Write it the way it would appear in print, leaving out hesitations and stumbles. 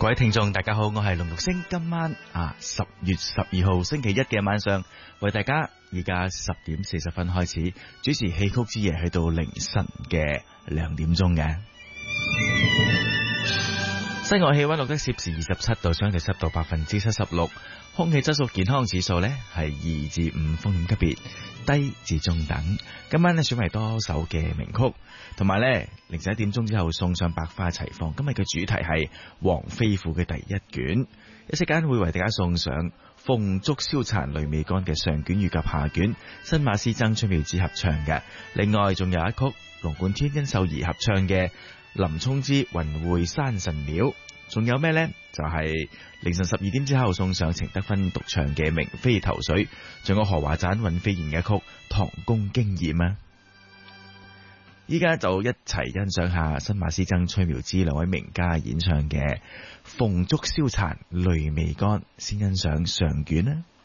各位聽眾大家好，我係龍玉星，今晚10月12號星期一嘅晚上，為大家而家10點40分開始主持戲曲之夜，去到凌晨嘅2點鐘嘅。室外氣溫錄得攝氏27度，相對濕度76%，空氣質素健康指數呢係2至5，風險級別低至中等。今晚呢選為多首嘅名曲，同埋呢凌晨1點鐘之後送上百花齊放。今日嘅主題係《黃飛虎》嘅第一卷，一息間會為大家送上《鳳燭燒殘淚未乾》嘅上卷以及下卷，新馬師曾、崔妙芝合唱嘅。另外仲有一曲龍貫天、殷秀儀合唱嘅林沖之雲會山神廟。仲有咩呢？就係凌晨12點之後送上程德芬獨唱嘅明妃投水，仲有何華盞尹飛燕嘅一曲《唐宮驚艷》啊！依家就一齊欣賞下新馬師曾、崔妙芝兩位名家演唱嘅《鳳燭燒殘淚未乾》，先欣賞上卷啦。